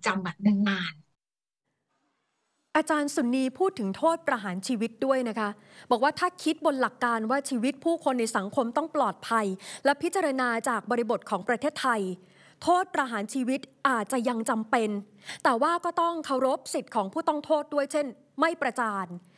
จำแบบนานอาจารย์สุนีพูดถึงโทษประหารชีวิตด้วยนะคะบอกว่าถ้าคิดบนหลักการว่าชีวิตผู้คนในสังคมต้องปลอดภัยและพิจารณาจากบริบทของประเทศไทยโทษประหารชีวิตอาจจะยังจำเป็นแต่ว่าก็ต้องเคารพสิทธิ์ของผู้ต้องโทษด้วยเช่นไม่ประจาน